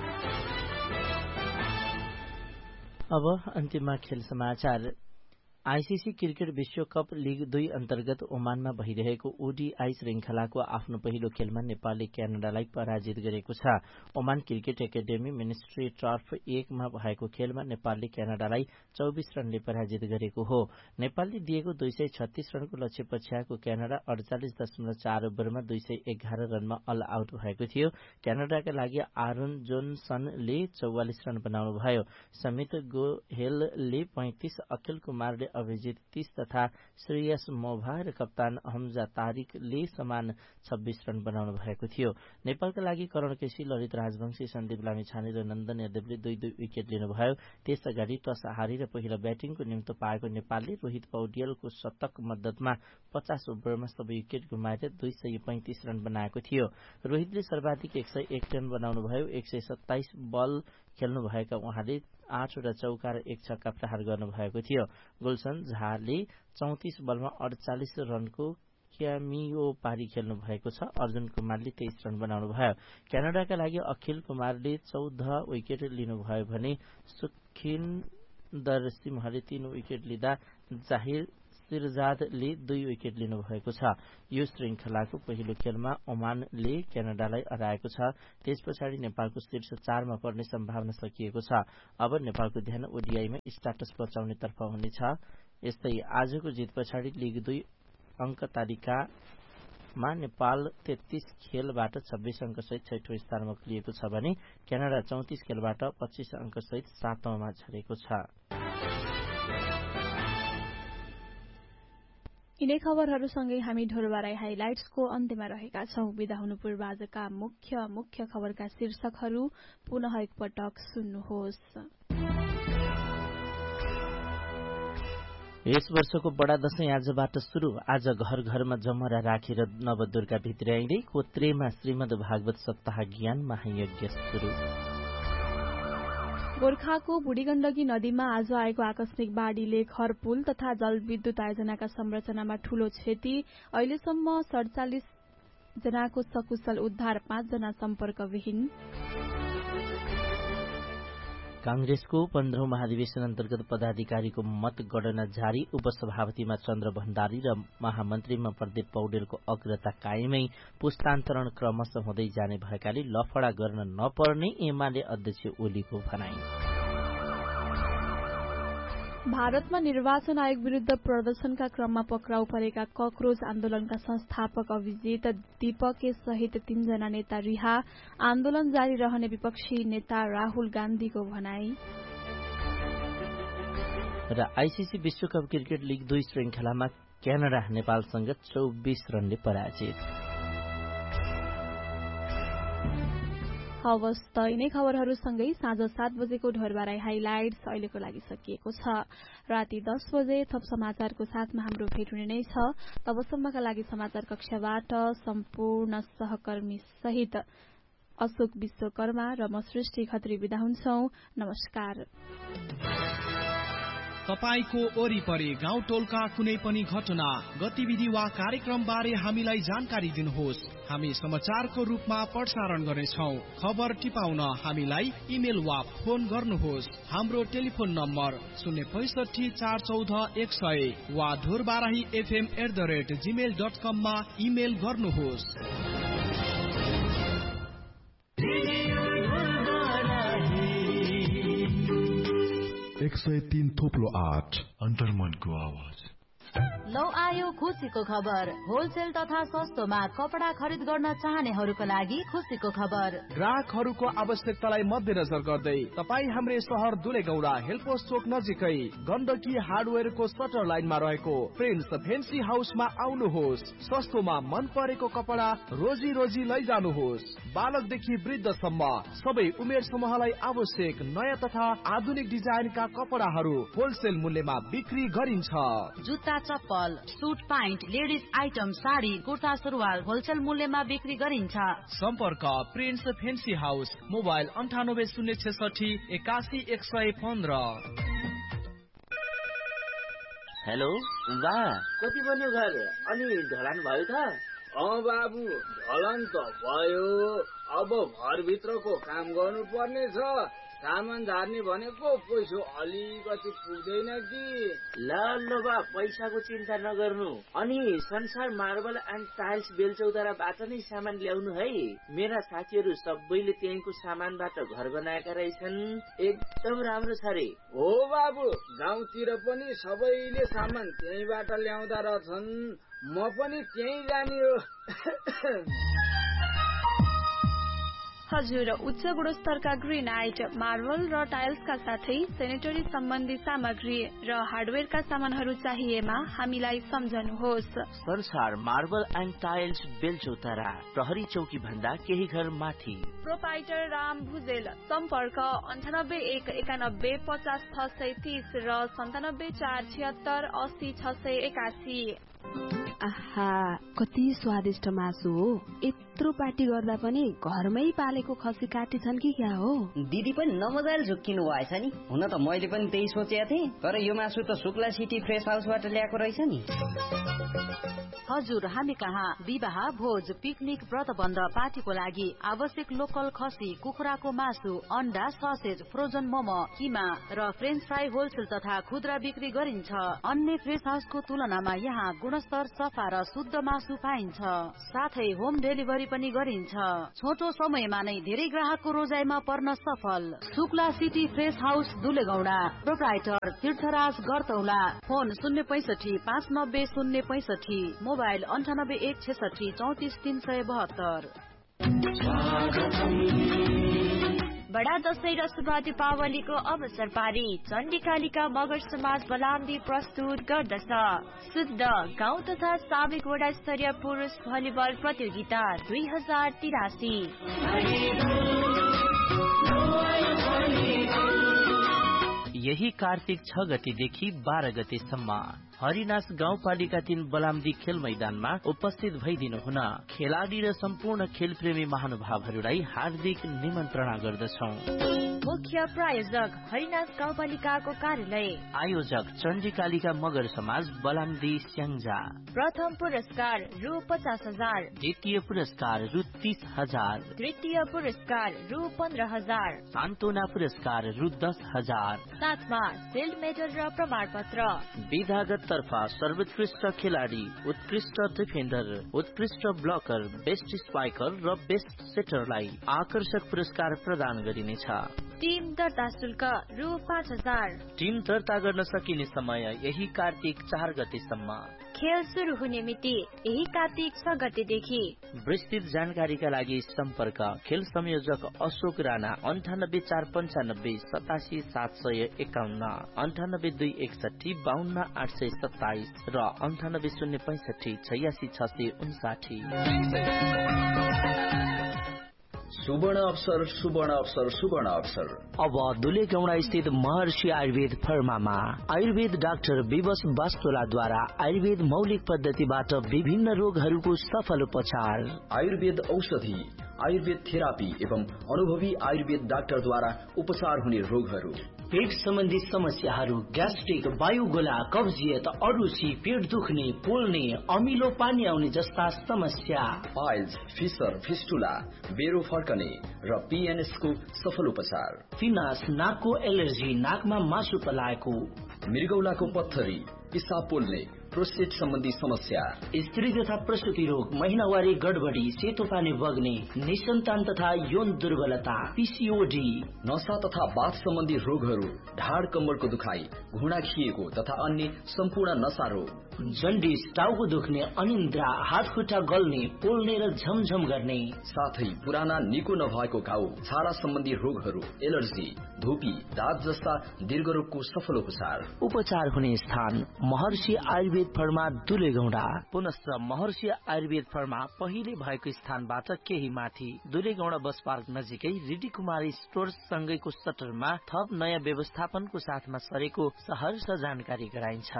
अब अन्तिममा खेल समाचार। आईसीसी क्रिकेट विश्वकप लीग दुई अन्तर्गत ओमानमा भइरहेको ओडीआई श्रृंखलाको आफ्नो पहिलो खेलमा नेपालले क्यानाडालाई पराजित गरेको छ। Oman cricket academy ministry turf एकमा भएको खेलमा नेपालले क्यानाडालाई चौबिस रनले पराजित गरेको हो। नेपालले दिएको दुई सय छत्तीस रनको लक्ष्य पछ्याएको क्यानाडा अडचालिस दशमलव चार ओभरमा दुई सय एघार रनमा अल आउट भएको थियो। क्यानाडाका लागि आरोन जोनसनले चौवालिस रन बनाउनुभयो। समित गोहेलले पैंतिस, अखिल कुमारले अभिजित तीस तथा श्रेयस मोभा र कप्तान हमजा तारिकले समान छब्बीस रन बनाउनु भएको थियो। नेपालका लागि करण केसी, ललित राजवंशी, सन्दीप लामिछाने र नन्दन यादवले दुई दुई विकेट लिनुभयो। त्यस अगाडि टस हारेर पहिला ब्याटिङको निम्तो पाएको नेपालले रोहित पौड्यालको शतक मद्दतमा पचास ओभरमा सबै विकेट गुमाएर दुई सय पैंतिस रन बनाएको थियो। रोहितले सर्वाधिक एक सय एक रन बनाउनुभयो। एक सय सत्ताइस बल खेल्नुभएका उहाँले आठवटा चौका र एक छक्का प्रहार गर्नुभएको थियो। गुलशन झाले चौतिस बलमा अडचालिस रनको क्यामियो पारी खेल्नु भएको छ। अर्जुन कुमारले तेइस रन बनाउनुभयो। क्यानाडाका लागि अखिल कुमारले चौध विकेट लिनुभयो भने सुखिन्दर सिंहले तीन विकेट लिँदा जाहिर सिरजादले दुई विकेट लिनुभएको छ। यो श्रृंखलाको पहिलो खेलमा ओमानले क्यानाडालाई हराएको छ। त्यस पछाडि नेपालको शीर्ष चारमा पर्ने सम्भावना सकिएको छ। अब नेपालको ध्यान ओडीआईमा स्टाटस बचाउने तर्फ हुनेछ। यस्तै आजको जित पछाडि लीग दुई अंक तालिकामा नेपाल तेत्तीस खेलबाट छब्बीस अंक सहित छैठौं स्थानमा खुलिएको छ भने क्यानाडा चौतिस खेलबाट पच्चीस अंक सहित सातौंमा झरेको छ। यिनै खबरहरूसँगै हामी ढोरबाराई हाइलाइट्सको अन्त्यमा रहेका छौं। विदा हुनु पूर्व आजका मुख्य मुख्य खबरका शीर्षकहरू पुनः एकपटक सुन्नुहोस्। यस वर्षको बडा दशैं आजबाट शुरू। आज घर घरमा जमरा राखेर नवदुर्गा भित्र्याइँदै कोत्रेमा श्रीमद् भागवत सप्ताह ज्ञान महायज्ञ शुरू। गोर्खाको बुढीगण्डकी नदीमा आज आएको आकस्मिक बाढ़ीले घर पुल तथा जलविद्युत आयोजनाका संरचनामा ठूलो क्षति। अहिलेसम्म सड़चालिस जनाको सकुशल उद्धार, पाँच जना सम्पर्कविहीन। कांग्रेसको पन्ध्रौं महाधिवेशन अन्तर्गत पदाधिकारीको मतगणना जारी। उपसभापतिमा चन्द्र भण्डारी र महामन्त्रीमा प्रदीप पौडेलको अग्रता कायमै, पुस्तान्तरण क्रमशः हुँदै जाने भएकाले लफडा गर्न नपर्ने एमाले अध्यक्ष ओलीको भनाई। भारतमा निर्वाचन आयोग विरूद्ध प्रदर्शनका क्रममा पक्राउ परेका कक्रोच आन्दोलनका संस्थापक अभिजित दीपके सहित तीनजना नेता रिहा। आन्दोलन जारी रहने विपक्षी नेता राहुल गान्धीको भनाई। र आईसीसी विश्वकप क्रिकेट लीग दुई श्रृंखलामा क्यानाडा नेपालसँग चौबीस रनले पराजित। हवस् त यिनै खबरहरूसँगै साँझ सात बजेको ढोरबाराई हाइलाइट्स अहिलेको लागि सकिएको छ। राति दस बजे थप समाचारको साथमा हाम्रो भेट हुने नै छ। तबसम्मका लागि समाचार कक्षबाट सम्पूर्ण सहकर्मी सहित अशोक विश्वकर्मा र म सृष्टि खत्री बिदा हुन्छौं। नमस्कार। तपाईको वरिपरि गाउँ टोलका कुनै पनि घटना, गतिविधि वा कार्यक्रम बारे हामीलाई जानकारी दिनुहोस्। हामी समाचारको रूपमा प्रसारण गर्नेछौं। खबर टिपाउन हामीलाई इमेल वा फोन गर्नुहोस्। हाम्रो टेलिफोन नम्बर शून्य पैसठी चार चौध एक सय वा Dhorbarahi FM at the rate Gmail dot कम मा इमेल गर्नुहोस्। एक सय तीन थोप्लो आठ अन्तर्मनको आवाज। लौ आयो खुसीको खबर। होलसेल तथा सस्तोमा कपडा खरिद गर्न चाहनेहरूको लागि खुसीको खबर। ग्राहकहरूको आवश्यकतालाई मध्यनजर गर्दै तपाई हाम्रै शहर दुलेगौडा हेलपोस्ट चोक नजिकै गण्डकी हार्डवेयरको सटर लाइनमा रहेको प्रिन्स फेन्सी हाउसमा आउनुहोस्। सस्तोमा मन परेको कपडा रोजी रोजी लैजानुहोस्। बालकदेखि वृद्धसम्म सबै उमेर समूहलाई आवश्यक नयाँ तथा आधुनिक डिजाइनका कपडाहरू होलसेल मूल्यमा बिक्री गरिन्छ। जुत्ता, चप्पल, suit pant, ladies item, sari, kurta, सुरुवाल होलसेल मूल्यमा बिक्री गरिन्छ। सम्पर्क प्रिन्स फेन्सी हाउस, मोबाइल अन्ठानब्बे शून्य छेसठी एकासी एक सय पन्ध्र। हेलो बा, कति बन्यो घर? अनि ढलान भयो त? अँ बाबु, ढलान त भयो। अब घरभित्रको काम गर्नु पर्ने छ। सामान झार्ने भनेको पैसा अलिकति पुग्दैन कि। ल ल बा, पैसाको चिन्ता नगर्नु। अनि संसार मार्बल एन्ड टाइल्स बेलचौताराबाट नै सामान ल्याउनु है। मेरा साथीहरू सबैले त्यहीँको सामानबाट घर बनाएका रहेछन्। एकदम राम्रो छ रे। हो बाबु, गाउँतिर पनि सबैले सामान त्यहीँबाट ल्याउँदा रहेछन्। म पनि त्यहीँ जाने हो। हजुर, उच्च गुणस्तरका ग्रेनाइट, मार्बल र टाइल्सका साथै सेनेटरी सम्बन्धी सामग्री र हार्डवेयरका सामानहरू चाहिएमा हामीलाई सम्झनुहोस्। संसार मार्बल एन्ड टाइल्स बेलचौतारा, प्रहरी चौकी भन्दा केही घर माथि। प्रोपाइटर राम भुजेल। सम्पर्क अन्ठानब्बे एक एकानब्बे पचास छ सय तीस र सन्तानब्बे चार छिहत्तर अस्सी छ सय एकासी। आहा, कति स्वादिष्ट मासु हो। यत्रो पार्टी गर्दा पनि घरमै पालेको खसी काटेछन् कि क्या हो? दिदी पनि नमजाले झुक्किनु भएछ नि। हुन त मैले पनि त्यही सोचेको थिएँ, तर यो मासु त शुक्ला सिटी फ्रेस हाउसबाट ल्याएको रहेछ नि। हजुर, हामी कहाँ विवाह, भोज, पिकनिक, व्रतबन्ध, पार्टीको लागि आवश्यक लोकल खसी, कुखुराको मासु, अन्डा, ससेज, फ्रोजन मोमो, किमा र फ्रेन्च फ्राई होलसेल तथा खुद्रा बिक्री गरिन्छ। अन्य फ्रेस हाउसको तुलनामा यहाँ गुणस्तर, सफा र शुद्ध मासु पाइन्छ। साथै होम डेलिभरी पनि गरिन्छ। छोटो समयमा नै धेरै ग्राहकको रोजाइमा पर्न सफल। Shukla city fresh house दुलेगौडा। Proprietor तीर्थराज गरतौला। फोन शून्य पैसठी पाँच नब्बे शून्य पैसठी। मोबाइल अन्ठानब्बे एक छेसठी चौतिस तीन सय बहत्तर। बडा दशैं र शुभ दीपावलीको अवसर पारी चण्डीकालिका मगर समाज बलाम्दी प्रस्तुत गर्दछ शुद्ध गाउँ तथा साविक वडा स्तरीय पुरुष भलिबल प्रतियोगिता दुई हजार तिरासी। यही कार्तिक छ गतेदेखि बाह्र गतेसम्म हरिनास गाउँपालिका तीन बलामदी खेल मैदानमा उपस्थित भइदिनु हुन खेलाडी र सम्पूर्ण खेलप्रेमी महानुभावहरूलाई हार्दिक निमन्त्रणा गर्दछौं। मुख्य प्रायोजक हरिनास गाउँपालिकाको कार्यालय, आयोजक चण्डीकालिका मगर समाज बलामदी स्याङ्जा। प्रथम पुरस्कार रु पचास हजार, द्वितीय पुरस्कार रु तीस हजार, तृतीय पुरस्कार रु पन्ध्र हजार, सान्त्वना पुरस्कार रु दस हजार, साथमा सिल्ड मेडल र प्रमाण पत्र। विधागत तर्फ सर्वोत्कृष्ट खेलाडी, उत्कृष्ट डिफेन्डर, उत्कृष्ट ब्लकर, बेस्ट स्ट्राइकर र बेस्ट सेटरलाई आकर्षक पुरस्कार प्रदान गरिनेछ। टिम दर्ता शुल्क रु पाँच हजार। टिम दर्ता गर्न सकिने समय यही कार्तिक चार गतेसम्म। खेल शुरू हुने मिति यही कार्तिक छ गतेदेखि। विस्तृत जानकारीका लागि सम्पर्क खेल संयोजक अशोक राणा अन्ठानब्बे चार पन्चानब्बे सतासी सात सय एकाउन्न, अन्ठानब्बे दुई एकसठी बाहन्न आठ सय सत्ताइस र अन्ठानब्बे शून्य पैंसठी छयासी छ सय उन्साठी। सुवर्ण अवसर, सुवर्ण अवसर, सुवर्ण अवसर। अब दुलेगौडा स्थित महर्षि आयुर्वेद फर्मामा आयुर्वेद डाक्टर विवश वास्तोलाद्वारा आयुर्वेद मौलिक पद्धतिबाट विभिन्न रोगहरूको सफल उपचार। आयुर्वेद औषधि, आयुर्वेद थेरापी एवं अनुभवी आयुर्वेद डाक्टरद्वारा उपचार हुने रोगहरू, पेट सम्बन्धी समस्याहरू, ग्यास्ट्रिक, वायुगोला, कब्जियत, अरुचि, पेट दुख्ने, पोल्ने, अमिलो पानी आउने जस्ता समस्या, पाइल्स, फिसर, फिस्टुला, बेरो फर्कने र पीएनएस को सफल उपचार, फिनास, नाकको एलर्जी, नाकमा मासु पलाएको, मृगौलाको पत्थरी, पिसाब पोल्ने, प्रोस्टेट सम्बन्धी समस्या, स्त्री तथा प्रसूति रोग, महिनावारी गडबडी, सेतो पानी बग्ने, निसन्तान तथा यौन दुर्बलता, पीसीओडी, नशा तथा बाथ सम्बन्धी रोगहरू, ढाड कम्मरको दुखाइ, घुँडा खिएको तथा अन्य सम्पूर्ण नशा रोग, जन्डिस, टाउको दुख्ने, अनिन्द्रा, हात खुट्टा गल्ने, पोल्ने र झमझम गर्ने, साथै पुराना निको नभएको घाउ, छाला सम्बन्धी रोगहरू, एलर्जी, धुपी, दाँत जस्ता दीर्घरोगको सफल उपचार। उपचार हुने स्थान महर्षि आयुर्वेद फर्मा दुलेगौडा। पुनश्च महर्षि आयुर्वेद फर्मा पहिले भएको स्थानबाट केही माथि दुलेगौडा बस पार्क नजिकै रिडी कुमारी स्टोर्स सँगैको सटरमा थप नयाँ व्यवस्थापनको साथमा सरेको सहर्ष जानकारी गराइन्छ।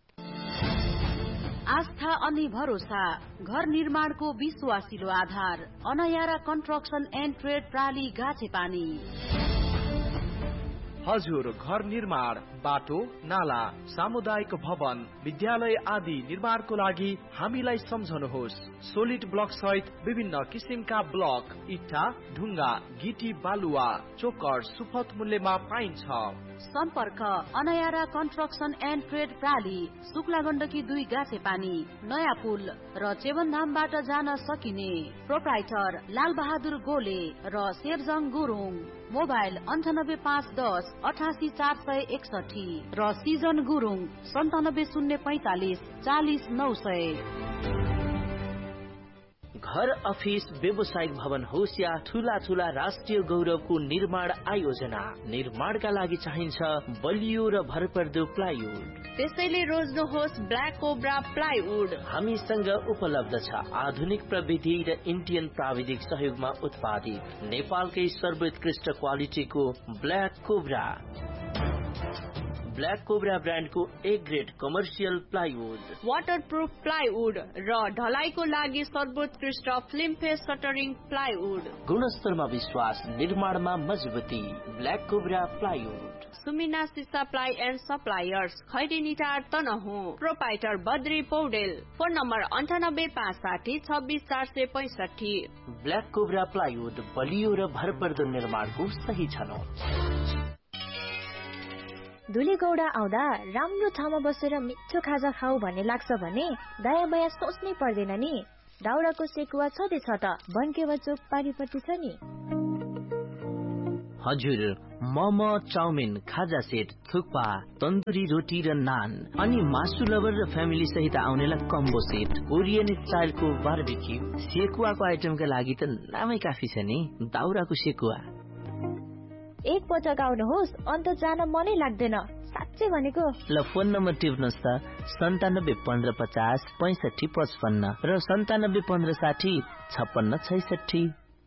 आस्था अनि भरोसा, घर निर्माणको विश्वासिलो आधार, अनयारा कन्स्ट्रक्सन एन्ड ट्रेड प्राली गाछेपानी। हजुर, घर निर्माण, बाटो, नाला, सामुदायिक भवन, विद्यालय आदि निर्माणको लागि हामीलाई सम्झनुहोस्। सोलिड ब्लक सहित विभिन्न किसिमका ब्लक, इट्टा, ढुङ्गा, गिटी, बालुवा, चोकर सुपथ मूल्यमा पाइन्छ। सम्पर्क अनयारा construction and trade प्राली, Shukla Gandaki दुई गाछे पानी, नयाँ पुल र चेवनधामबाट जान सकिने। प्रोप्राइटर लाल बहादुर गोले र शेरजङ गुरुङ। मोबाइल अन्ठानब्बे पाँच दस अठासी चार सय एकसठी र सिजन गुरुङ सन्तानब्बे शून्य पैंतालिस चालिस नौ सय। घर, अफिस, व्यावसायिक भवन होस् या ठूला ठूला राष्ट्रिय गौरवको निर्माण आयोजना, निर्माणका लागि चाहिन्छ बलियो र भरपर्दो प्लाइवुड। त्यसैले रोज्नुहोस् ब्ल्याक कोब्रा प्लाइवुड। हामीसँग उपलब्ध छ आधुनिक प्रविधि र इन्डियन प्राविधिक सहयोगमा उत्पादित नेपालकै सर्वोत्कृष्ट क्वालिटीको ब्ल्याक कोब्रा। ब्ल्याक कोब्रा ब्रान्डको A grade commercial plywood, waterproof plywood र ढलाइको लागि सर्वोत्कृष्ट फिल्म फेस सटरिङ प्लाइवुड। गुणस्तरमा विश्वास, निर्माणमा मजबुती, ब्ल्याक कोब्रा प्लाइवुड। सुमिना सिसा ply and suppliers, खैरेनीटार Tanahun. Proprietor Badri Paudel. Phone number अन्ठानब्बे पाँच साठी छब्बिस चार सय पैंसठी। ब्ल्याक कोब्रा प्लाइवुड, बलियो र भरपर्दो निर्माणको सही छनौट। धुलेगौडा आउँदा राम्रो ठाउँमा बसेर मिठो खाजा खाऊ भन्ने लाग्छ भने दायाँ बायाँ सोच्नै पर्दैन नि। दाउराको सेकुवा छँदैछ त बनकेवा चोक पारिपट्टि छ नि। हजुर, मोमो, चाउमिन, खाजा सेट, थुक्पा, तन्दुरी रोटी र नान, अनि मासु लवर र फ्यामिली सहित आउनेलाई कम्बो सेट, कोरियन स्टाइलको बारबिक्यू। सेकुवाको आइटमका लागि त नामै काफी छ नि, दाउराको सेकुवा। एक पटक आउनुहोस्, अन्त जान मनै लाग्दैन, साँच्चै भनेको। ल फोन नम्बर टिप्नुहोस् त, सन्तानब्बे पन्ध्र पचास पैंसठी पचपन्न र सन्तानब्बे पन्ध्र साठी छप्पन्न छैसठी।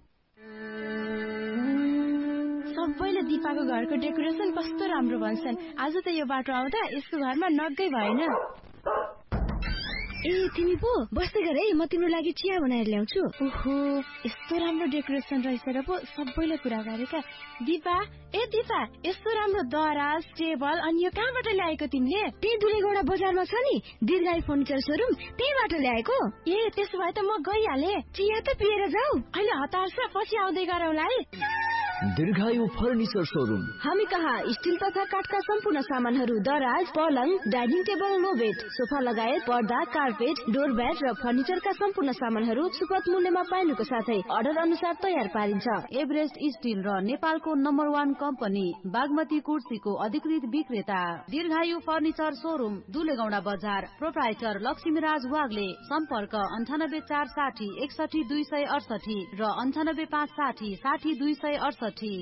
सबैले दिपाको घरको डेकोरेसन कस्तो राम्रो भन्छन्। आज त यो बाटो आउँदा यसको घरमा नग्गै भएन। ए तिमी पो बस्दै गर है, म तिम्रो लागि चिया बनाएर ल्याउँछु। ओहो यस्तो राम्रो डेकोरेसन रहेछ र पो सबैले कुरा गरेका। दिपा ए दिपा यस्तो राम्रो दराज टेबल अनि यो कहाँबाट ल्याएको तिमीले? त्यही दुलेगौडा बजारमा छ नि दीर्घायु फर्निचर सोरुम, त्यहीबाट ल्याएको। ए त्यसो भए त म गइहाले। चिया त पिएर जाऊ। अहिले हतार छ, पछि आउँदै गरौँला है। दीर्घायु फर्निचर सोरुम। हामी कहाँ स्टिल तथा काठका सम्पूर्ण सामानहरू, दराज, पलङ, dining table, no bed, sofa लगायत पर्दा, कार्पेट, डोरब्याट र फर्निचरका सम्पूर्ण सामानहरू सुपथ मूल्यमा पाइनुको साथै अर्डर अनुसार तयार पारिन्छ। एभरेस्ट स्टिल र नेपालको नम्बर वान कम्पनी बागमती कुर्सीको अधिकृत विक्रेता दीर्घायु फर्निचर सोरुम, दुलेगौडा बजार। प्रोप्राइटर लक्ष्मीराज वाग्ले। सम्पर्क अन्ठानब्बे चार साठी एकसठी दुई सय अडसठी र अन्ठानब्बे पाँच साठी साठी दुई सय अडसठी।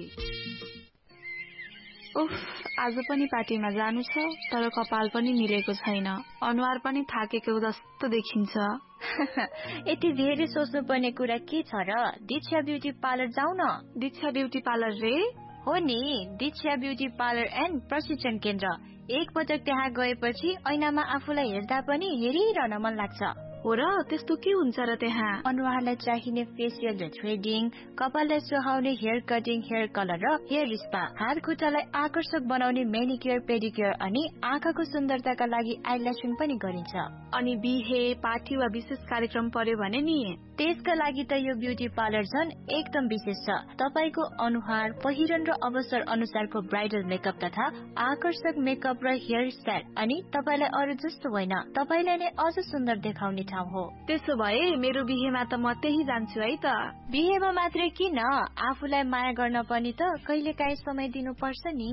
उफ आज पनि पार्टीमा जानु छ, तर कपाल पनि मिलेको छैन, अनुहार पनि थाकेको जस्तो देखिन्छ। यति धेरै सोच्नु पर्ने कुरा के छ र? दीक्षा ब्युटी पार्लर जाऊ न। दीक्षा ब्युटी पार्लर रे? हो नि, दीक्षा ब्युटी पार्लर एन्ड प्रशिक्षण केन्द्र। एक पटक त्यहाँ गएपछि ऐनामा आफूलाई हेर्दा पनि हेरिरहन मन लाग्छ। हो र, त्यस्तो के हुन्छ र त्यहाँ? अनुहारलाई चाहिने फेसियल र थ्रेडिङ, कपाललाई सुहाउने हेयर कटिङ, हेयर कलर र हेयर स्पा, हात खुट्टालाई आकर्षक बनाउने मेनिक्योर पेडिक्योर अनि आँखाको सुन्दरताका लागि आइल्यासिङ पनि गरिन्छ। अनि बिहे पार्टी वा विशेष कार्यक्रम पर्यो भने नि त्यसका लागि त यो ब्युटी पार्लर झन् एकदम विशेष छ। तपाईको अनुहार, पहिरन र अवसर अनुसारको ब्राइडल मेकअप तथा आकर्षक मेकअप र हेयर स्टाइल, अनि तपाईलाई अरू जस्तो होइन, तपाईलाई नै अझ सुन्दर देखाउने ठाउँ हो। त्यसो भए मेरो बिहेमा त म त्यही जान्छु है त। बिहेमा मात्रै किन, आफूलाई माया गर्न पनि त कहिलेकाहीँ समय दिनुपर्छ नि।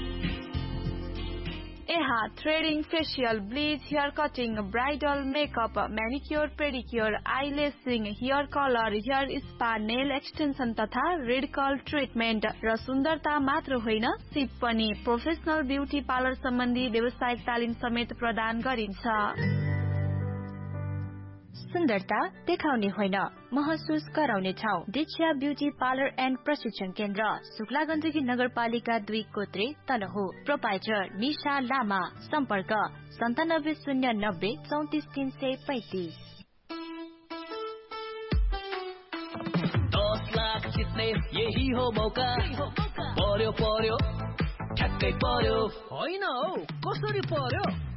एहा threading, facial, bleach, hair cutting, bridal makeup, म्यानिक्योर pedicure, आइलेसिङ, hair colour, hair spa, nail extension तथा रेड कर्ल ट्रिटमेन्ट र सुन्दरता मात्र होइन, सिप पनि। प्रोफेसनल ब्युटी पार्लर सम्बन्धी व्यावसायिक तालिम समेत प्रदान गरिन्छ। सुन्दरता देखाउने होइन, महसुस गराउने ठाउँ। दीक्षा ब्युटी पार्लर एन्ड प्रशिक्षण केन्द्र, शुक्ला गण्डकी नगरपालिका दुई कोत्रे तनहु। प्रोपाइटर निशा लामा। सम्पर्क सन्तानब्बे शून्य नब्बे चौतिस तीन सय पैतिस। दस लाख जित्ने यही हो मौका, पर्यो पर्यो ठ्याक्कै पर्यो, होइन हौ कसरी पर्यो?